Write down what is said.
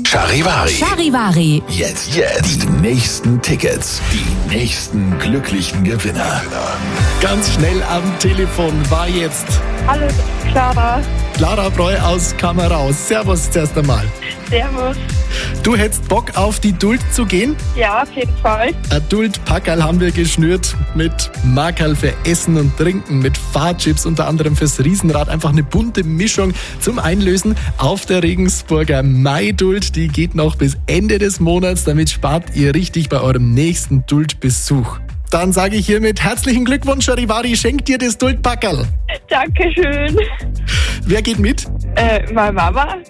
Charivari. Charivari. Jetzt. Die nächsten Tickets. Die nächsten glücklichen Gewinner. Ganz schnell am Telefon war jetzt Hallo, Clara. Clara Breu aus Kameraus. Servus zuerst einmal. Servus. Du hättest Bock auf die Duld zu gehen? Ja, auf jeden Fall. Ein Duld-Packerl haben wir geschnürt mit Markerl für Essen und Trinken, mit Fahrchips unter anderem fürs Riesenrad. Einfach eine bunte Mischung zum Einlösen auf der Regensburger Mai-Duld. Die geht noch bis Ende des Monats. Damit spart ihr richtig bei eurem nächsten Duld-Besuch. Dann sage ich hiermit herzlichen Glückwunsch, Charivari, schenkt dir das Duld-Packerl. Dankeschön. Wer geht mit? Meine Mama.